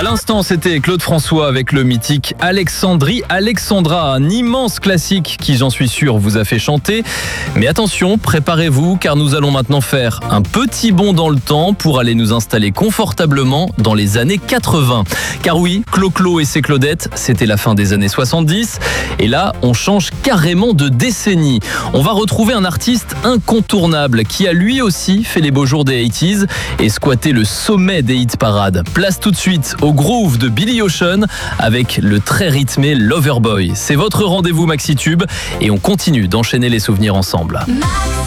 l'instant, c'était Claude François avec le mythique Alexandrie Alexandra, un immense classique qui, j'en suis sûr, vous a fait chanter. Mais attention, préparez-vous car nous allons maintenant faire un petit bond dans le temps pour aller nous installer confortablement dans les années 80. Car oui, Clo-Clo et ses Claudettes, c'était la fin des années 70. Et là, on change carrément de décennie. On va retrouver un artiste incontournable qui a lui aussi fait les beaux jours des 80s et squatté le sommet des hit parades. Place tout de suite au groove de Billy Ocean avec le très rythmé Loverboy. C'est votre rendez-vous Maxi Tube et on continue d'enchaîner les souvenirs ensemble.